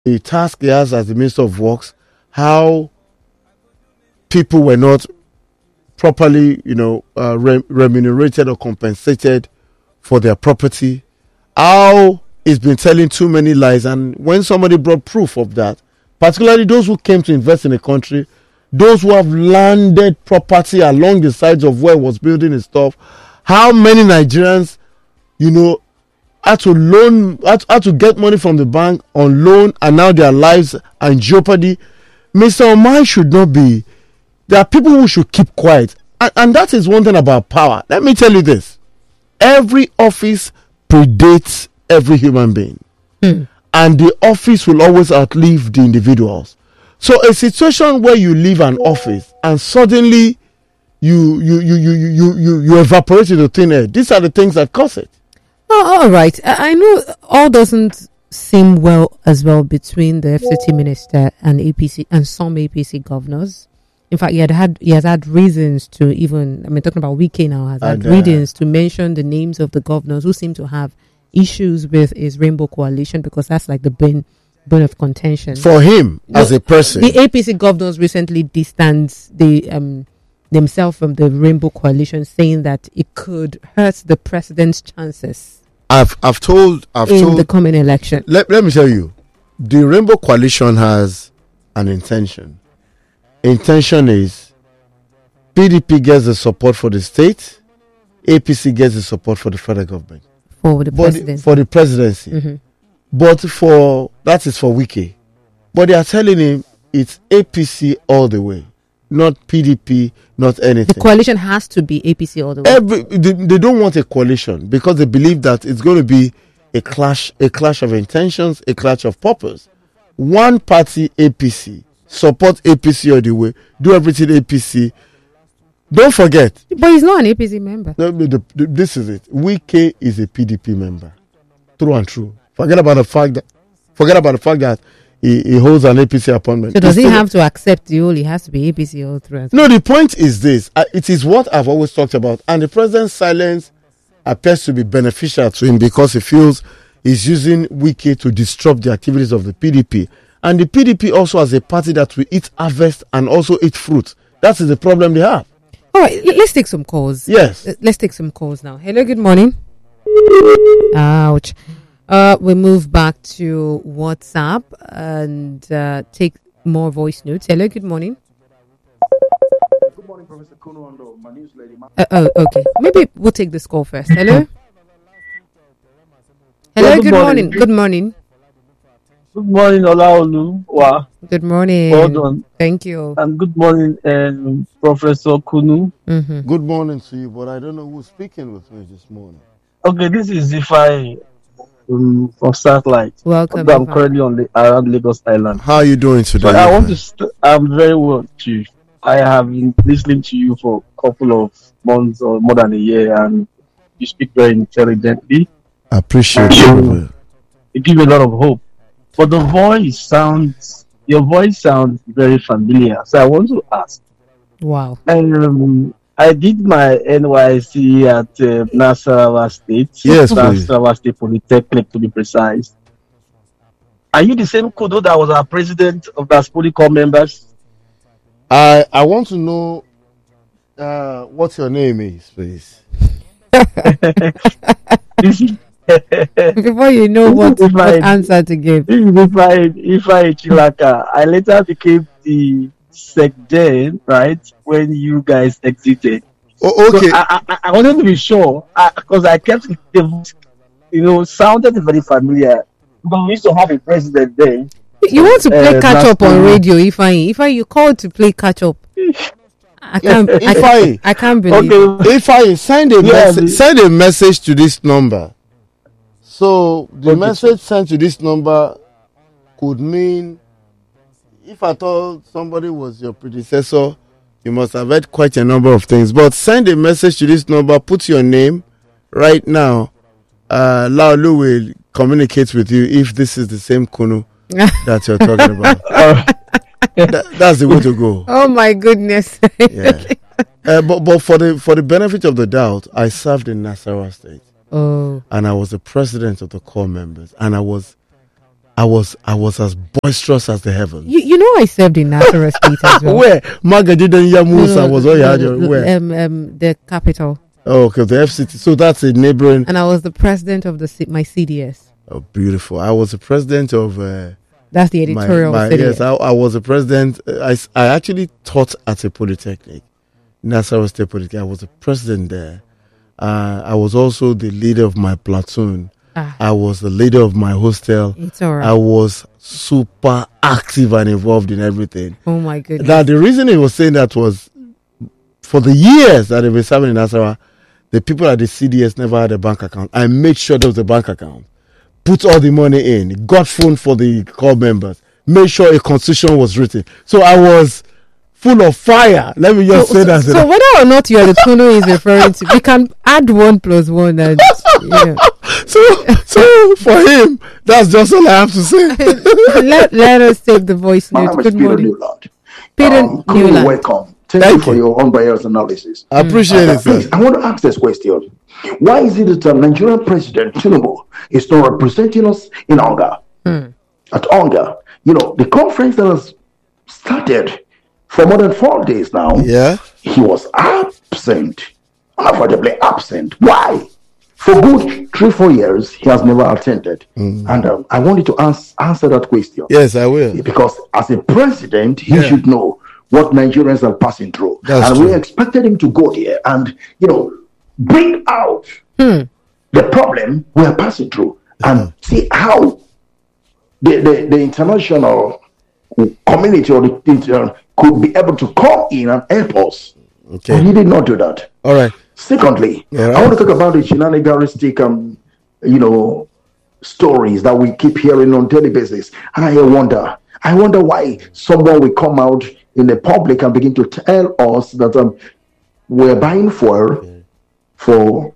the task he has as the Minister of Works, how people were not properly, remunerated or compensated for their property, how he's been telling too many lies. And when somebody brought proof of that, particularly those who came to invest in the country, those who have landed property along the sides of where he was building his stuff, how many Nigerians, had to get money from the bank on loan, and now their lives are in jeopardy. Mr. Omar should not be. There are people who should keep quiet. And that is one thing about power. Let me tell you this. Every office predates every human being. And the office will always outlive the individuals. So a situation where you leave an office and suddenly you evaporate into thin air, these are the things that cause it. Oh, all right. I know all doesn't seem well as well between the FCT minister and APC and some APC governors. In fact, he has had reasons to even, talking about Wike now, has had reasons to mention the names of the governors who seem to have issues with his Rainbow Coalition, because that's like the bone of contention. For him, as a person. The APC governors recently distanced themselves from the Rainbow Coalition, saying that it could hurt the president's chances. I've told the coming election. Let me tell you, the Rainbow Coalition has an intention. Intention is PDP gets the support for the state, APC gets the support for the federal government. For the presidency. For the presidency. Mm-hmm. But that is for Wike. But they are telling him it's APC all the way, not PDP, not anything. The coalition has to be APC all the way. They don't want a coalition because they believe that it's going to be a clash of intentions, a clash of purpose. One party, APC, support APC all the way, do everything APC. Don't forget. But he's not an APC member. No, this is it. Wike is a PDP member, through and through. Forget about the fact that he holds an APC appointment. So does he have to accept the whole? He has to be APC all through. No, the point is this. It is what I've always talked about. And the president's silence appears to be beneficial to him because he feels he's using Wike to disrupt the activities of the PDP. And the PDP also has a party that will eat harvest and also eat fruit. That is the problem they have. All right, let's take some calls. Yes. Let's take some calls now. Hello, good morning. Ouch. We move back to WhatsApp and take more voice notes. Hello, good morning. Good morning, Professor Kuno. My name is Lady Ma. Okay. Maybe we'll take this call first. Hello? Hello, good morning. Good morning. Good morning, Olaolu. Wow. Good morning. Well done. Thank you. And good morning, Professor Kunu. Mm-hmm. Good morning to you, but I don't know who's speaking with me this morning. Okay, this is Ifai from Satellite. Welcome. I'm currently around Lagos Island. How are you doing today? So I'm very well, Chief. I have been listening to you for a couple of months or more than a year, and you speak very intelligently. I appreciate you. It gives me a lot of hope. But your voice sounds very familiar. So I want to ask. Wow. I did my NYC at Nasarawa State. Yes, Nasarawa State Polytechnic, to be precise. Are you the same Kudo that was our president of the Polycom members? I want to know what your name is, please. Before you know what answer to give. If I Chilaka, I later became the SecDen, right, when you guys exited. Oh, okay. So I wanted to be sure, because I kept, sounded very familiar. But we used to have a president then. You want to play catch up on radio, Ifeanyi, you called to play catch up. I can't believe it. Ifeanyi, send a message to this number. So the message sent to this number could mean, if at all somebody was your predecessor, you must have heard quite a number of things. But send a message to this number, put your name right now. Laolu will communicate with you if this is the same Kunu that you're talking about. That's the way to go. Oh my goodness. Yeah. But for the benefit of the doubt, I served in Nasarawa State. Oh. And I was the president of the core members, and I was I was as boisterous as the heavens. You know, I served in Nasarawa State as well. Where Magajidan Yamusa was all you had. Where? The capital. Oh, okay, the FCT. So that's a neighboring. And I was the president of my CDS. Oh, beautiful. I was the president of. That's the editorial. Yes, I was the president. I actually taught at a polytechnic, Nasarawa State Polytechnic. I was the president there. I was also the leader of my platoon. I was the leader of my hostel. It's all right. I was super active and involved in everything. Oh my goodness. Now, the reason he was saying that was for the years that they've been serving in Nasarawa, the people at the CDS never had a bank account. I made sure there was a bank account. Put all the money in. Got phone for the core members. Made sure a constitution was written. So I was full of fire. Let me just say that. So whether or not you are the Tono is referring to, we can add 1 + 1 and So for him, that's just all I have to say. let us take the voice note. Good morning. Peter Newland. Welcome. Thank you for your unbiased analysis. I appreciate it, sir. Please, I want to ask this question. Why is it that Nigerian President Tinubu is not representing us in Onga? At Onga, the conference that has started for more than 4 days now, he was absent, unavoidably absent. Why? For good 3-4 years, he has never attended. And I want you to answer that question. Yes, I will. Because as a president, he should know what Nigerians are passing through. That's and true. We expected him to go there and, bring out the problem we are passing through and see how the international community or the could be able to come in and help us. Okay. And he did not do that. All right. Secondly, I want to talk about the shenanigaristic, stories that we keep hearing on daily basis. And I wonder why someone will come out in the public and begin to tell us that we're buying fuel for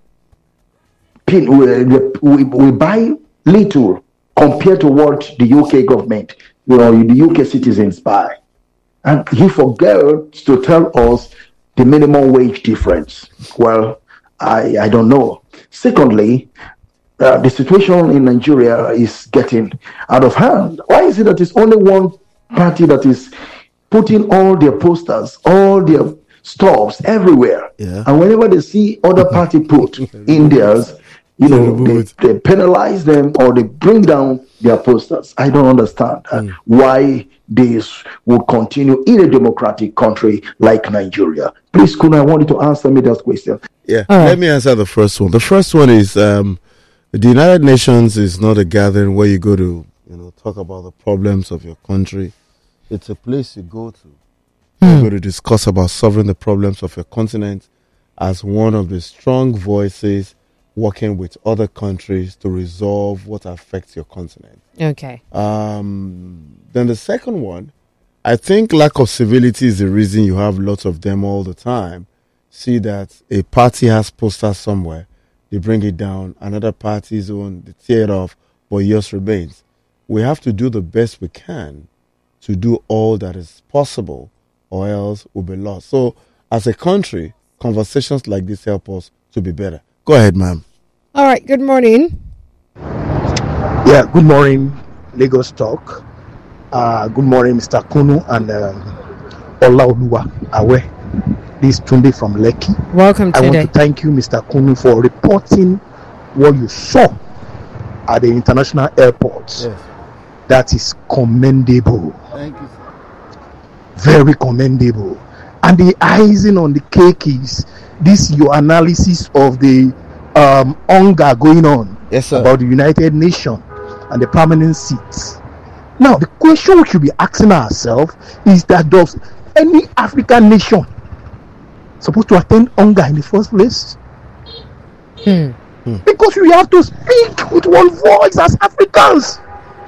we buy little compared to what the UK government, the UK citizens buy. And he forgets to tell us the minimum wage difference. Well, I don't know. Secondly, the situation in Nigeria is getting out of hand. Why is it that it's only one party that is putting all their posters, all their stops everywhere? Yeah. And whenever they see other party put in theirs, they penalize them or they bring down their posters. I don't understand why this would continue in a democratic country like Nigeria. Please, Kuna, I want you to answer me that question. Yeah, let me answer the first one. The first one is the United Nations is not a gathering where you go to, talk about the problems of your country. It's a place you go to. You go to discuss about solving the problems of your continent as one of the strong voices working with other countries to resolve what affects your continent. Okay. Then the second one, I think lack of civility is the reason you have lots of them all the time. See that a party has posters somewhere, they bring it down, another party's own, they tear it off, but yours remains. We have to do the best we can to do all that is possible, or else we'll be lost. So, as a country, conversations like this help us to be better. Go ahead, ma'am. All right. Good morning. Yeah, good morning, Lagos Talk. Good morning, Mr. Kunu and Olaoluwa Awe. This is Tunde from Lekki. Welcome I today. want to thank you, Mr. Kunu, for reporting what you saw at the international airport. Yes. That is commendable. Thank you, sir. Very commendable. And the icing on the cake is this your analysis of the hunger going on Yes, sir. about the United Nations and the permanent seats. Now, the question we should be asking ourselves is that does any African nation supposed to attend hunger in the first place? Because we have to speak with one voice as Africans.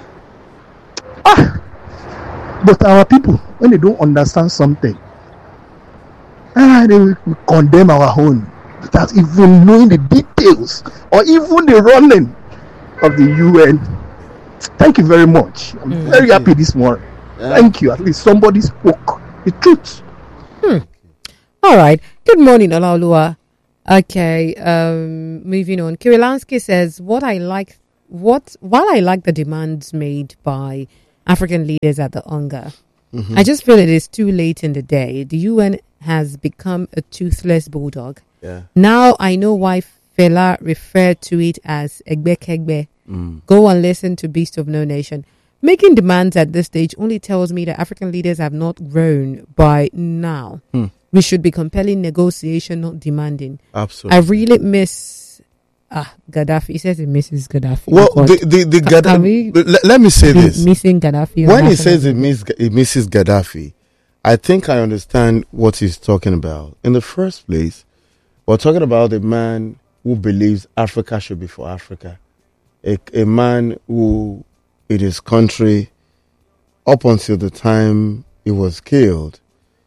But our people, when they don't understand something, they will condemn our own without even knowing the details or even the running of the UN. Thank you very much. I'm very happy this morning. Thank you. At least somebody spoke the truth. All right. Good morning, Olaoluwa. Okay. Moving on. Kirilansky says, what I like while I like the demands made by African leaders at the UNGA, I just feel it is too late in the day. The UN has become a toothless bulldog. Yeah. Now I know why Fela referred to it as Egbe Kegbe. Go and listen to Beast of No Nation. Making demands at this stage only tells me that African leaders have not grown by now. We should be compelling negotiation, not demanding. Absolutely. I really miss Gaddafi. He says he misses Gaddafi. Well, But the can we Gaddafi. Let me say be this. missing Gaddafi. on When he national says he misses Gaddafi, I think I understand what he's talking about. In the first place, we're talking about a man who believes Africa should be for Africa. A man who, in his country, up until the time he was killed,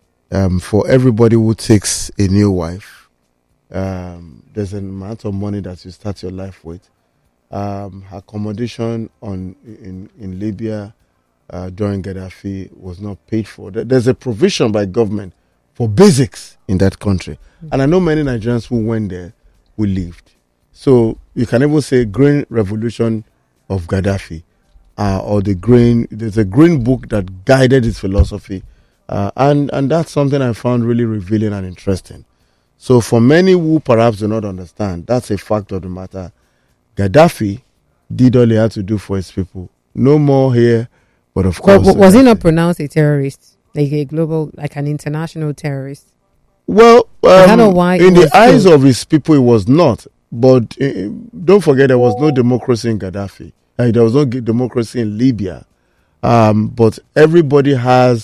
for everybody who takes a new wife, there's an amount of money that you start your life with. Accommodation in Libya during Gaddafi was not paid for. There's a provision by government for basics in that country. And I know many Nigerians who went there who lived. So you can even say green revolution of Gaddafi, or there's a green book that guided his philosophy. And that's something I found really revealing and interesting. So for many who perhaps do not understand, that's a fact of the matter. Gaddafi did all he had to do for his people. No more here, but of course. But was he not pronounced a terrorist? Like a global, like an international terrorist? Well, I don't know why in it the was eyes so. of his people, it was not. But don't forget, there was no democracy in Gaddafi. There was no democracy in Libya. But everybody has,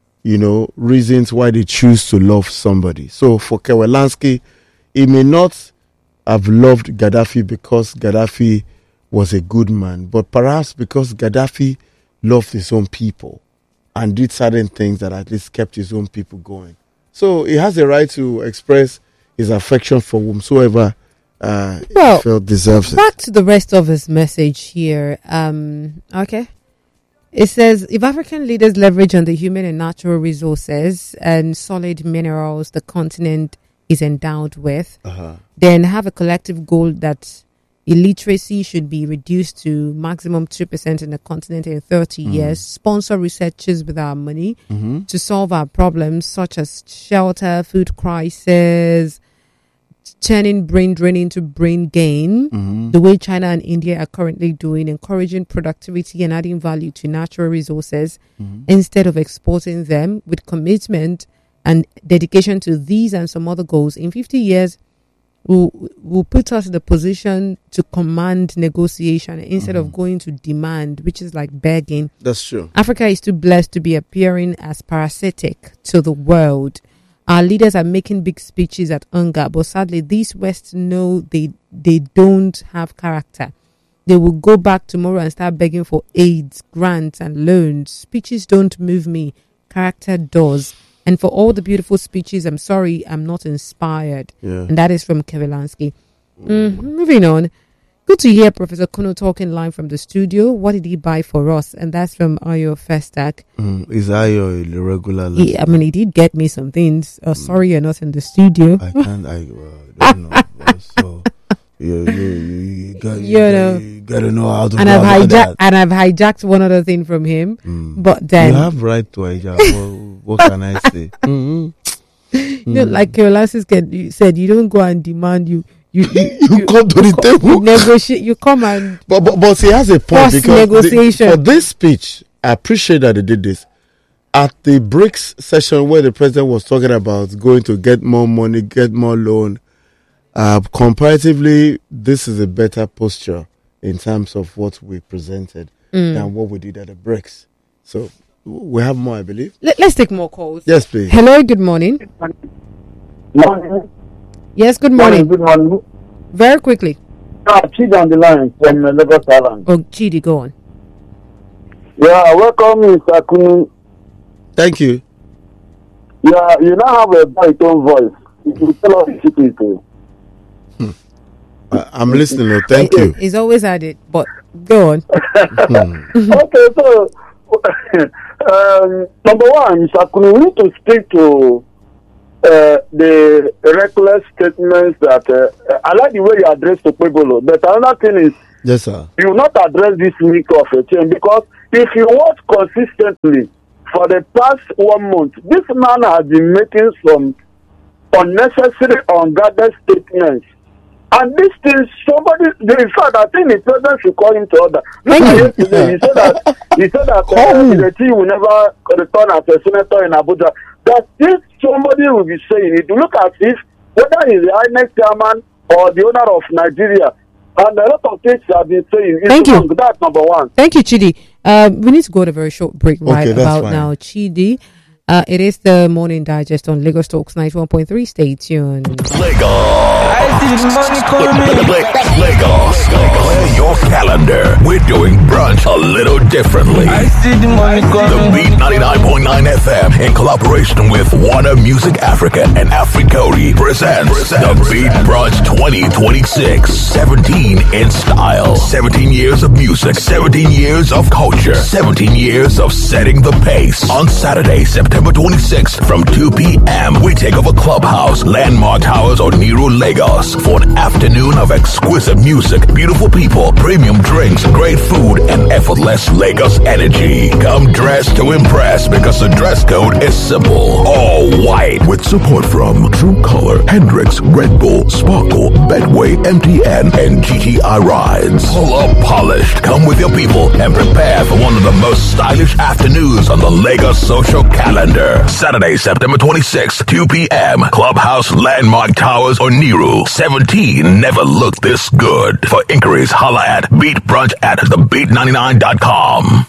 reasons why they choose to love somebody. So for Kewelanski, he may not have loved Gaddafi because Gaddafi was a good man, but perhaps because Gaddafi loved his own people and did certain things that at least kept his own people going. So he has a right to express his affection for whomsoever he felt deserves it. Back to the rest of his message here. Okay. It says, if African leaders leverage on the human and natural resources and solid minerals the continent is endowed with, then have a collective goal that illiteracy should be reduced to maximum 2% in the continent in 30 years, sponsor researchers with our money to solve our problems such as shelter, food crisis, turning brain drain into brain gain, the way China and India are currently doing, encouraging productivity and adding value to natural resources instead of exporting them, with commitment and dedication to these and some other goals. In 50 years, will put us in the position to command negotiation instead of going to demand, which is like begging. That's true. Africa is too blessed to be appearing as parasitic to the world. Our leaders are making big speeches at UNGA, but sadly, these West know they don't have character. They will go back tomorrow and start begging for aids, grants, and loans. Speeches don't move me. Character does. And for all the beautiful speeches, I'm sorry, I'm not inspired. Yeah. And that is from Kevelanski. Moving on. Good to hear Professor Kuno talking live from the studio. What did he buy for us? And that's from Ayo Festac. Is Ayo a regular listener? He did get me some things. Sorry you're not in the studio. I don't know. So you gotta know how to. And I've hijacked one other thing from him. But then you have right to hijack. What can I say? Like Keolansis said, you don't go and demand you come to the table, negotiate. You come and but he has a point, because negotiation. For this speech, I appreciate that they did this at the BRICS session where the president was talking about going to get more money, get more loan. Comparatively, this is a better posture in terms of what we presented than what we did at the BRICS. So we have more, I believe. Let's take more calls. Yes, please. Hello, good morning. Morning. Yes, good morning. Good morning. Very quickly. Chidi on the line from Lagos Island. Oh, Chidi, go on. Yeah, welcome, Mr. Kunu. Thank you. Yeah, you now have a baritone voice. If you tell us the secret. I'm listening. Thank you. He's always had it, but go on. Okay, so number one, Mr. Kunu, we need to speak to the reckless statements that I like the way you address Okpebholo, but another thing is Yes, sir. You will not address this week of a change, because if you watch consistently for the past 1 month, this man has been making some unnecessary, unguarded statements. And this thing, in fact, I think the president should call him to order. Yesterday, he said that the team will never return as a senator in Abuja. That if somebody will be saying it, look at it, whether he's the INEC chairman or the owner of Nigeria, and a lot of things have been saying. Thank you. That's number one. Thank you, Chidi. We need to go to a very short break about fine. Now. Chidi, it is the Morning Digest on Lagos Talks 91.3. Stay tuned. Lagos. Lagos. Clear your calendar. We're doing brunch a little differently. The Beat 99.9 FM in collaboration with Warner Music Africa and Africody presents the Beat Brunch 2026. 17 in style. 17 years of music. 17 years of culture. 17 years of setting the pace. On Saturday, September 26th from 2 p.m. we take over Clubhouse, Landmark Towers, or Nero, Lagos for an afternoon of exquisite music, beautiful people, premium drinks, great food, and effortless Lagos energy. Come dressed to impress, because the dress code is simple. All white. With support from True Color, Hendrix, Red Bull, Sparkle, Bedway, MTN, and GTI Rides. Pull up polished. Come with your people and prepare for one of the most stylish afternoons on the Lagos social calendar. Saturday, September 26th, 2 p.m. Clubhouse, Landmark Towers, or Nero. 17 never looked this good. For inquiries, holla at beatbrunch@thebeat99.com.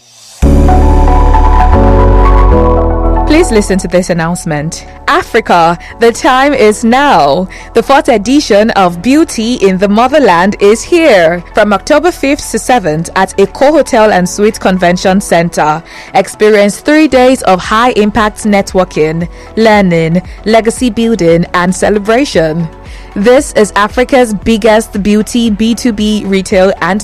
Please listen to this announcement. Africa, the time is now. The 4th edition of Beauty in the Motherland is here. From October 5th to 7th at Eko Hotel and Suite Convention Center. Experience 3 days of high-impact networking, learning, legacy building, and celebration. This is Africa's biggest beauty B2B retail and